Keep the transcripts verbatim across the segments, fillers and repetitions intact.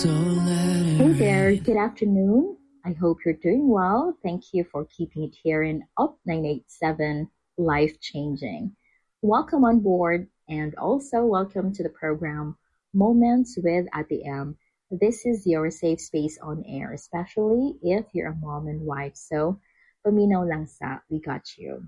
So let it Hey there, rain. good afternoon. I hope you're doing well. Thank you for keeping it here in Up nine eighty-seven Life Changing. Welcome on board and also welcome to the program Moments with at the M. This is your safe space on air, especially if you're a mom and wife. So, paminaw lang sa, we got you.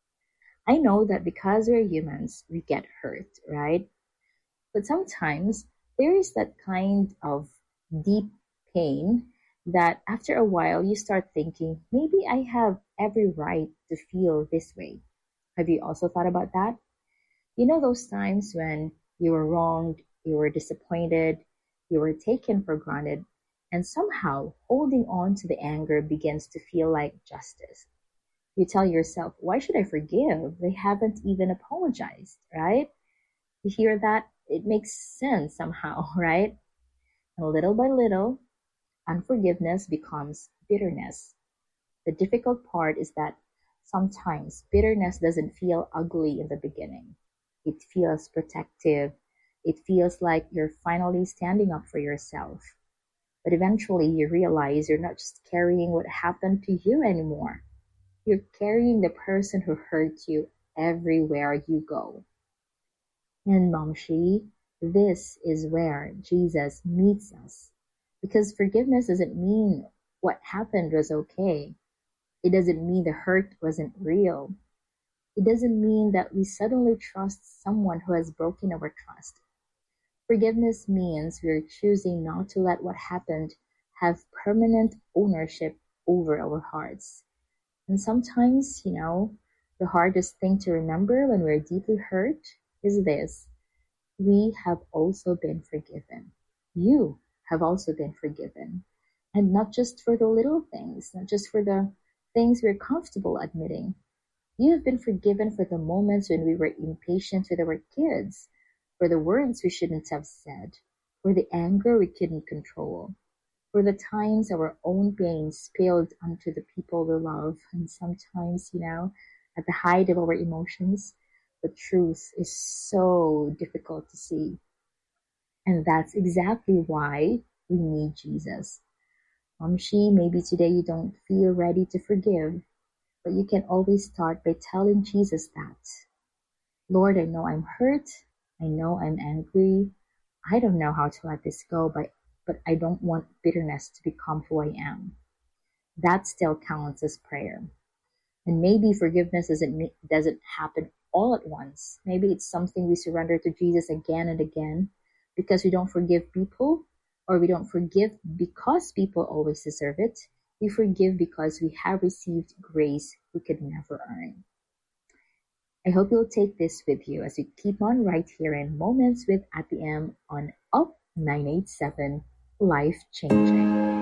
I know that because we're humans, we get hurt, right? But sometimes there is that kind of deep pain that after a while you start thinking, maybe I have every right to feel this way. Have you also thought about that? You know, those times when you were wronged, you were disappointed, you were taken for granted, and somehow holding on to the anger begins to feel like justice. You tell yourself, why should I forgive? They haven't even apologized, right? You hear that? It makes sense somehow, right? And little by little, unforgiveness becomes bitterness. The difficult part is that sometimes bitterness doesn't feel ugly in the beginning. It feels protective. It feels like you're finally standing up for yourself. But eventually you realize you're not just carrying what happened to you anymore. You're carrying the person who hurt you everywhere you go. And Momshi, this is where Jesus meets us. Because forgiveness doesn't mean what happened was okay. It doesn't mean the hurt wasn't real. It doesn't mean that we suddenly trust someone who has broken our trust. Forgiveness means we're choosing not to let what happened have permanent ownership over our hearts. And sometimes, you know, the hardest thing to remember when we're deeply hurt is this: we have also been forgiven. You have also been forgiven. And not just for the little things, not just for the things we're comfortable admitting. You have been forgiven for the moments when we were impatient with our kids, for the words we shouldn't have said, for the anger we couldn't control, for the times our own pain spilled onto the people we love, and sometimes, you know, at the height of our emotions, the truth is so difficult to see. And that's exactly why we need Jesus. Mamshi, maybe today you don't feel ready to forgive, but you can always start by telling Jesus that. Lord, I know I'm hurt. I know I'm angry. I don't know how to let this go, but, but I don't want bitterness to become who I am. That still counts as prayer. And maybe forgiveness doesn't, doesn't happen all at once. Maybe it's something we surrender to Jesus again and again because we don't forgive people, or we don't forgive because people always deserve it. We forgive because we have received grace we could never earn. I hope you'll take this with you as we keep on right here in Moments with At the M on Up nine eighty-seven Life Changing.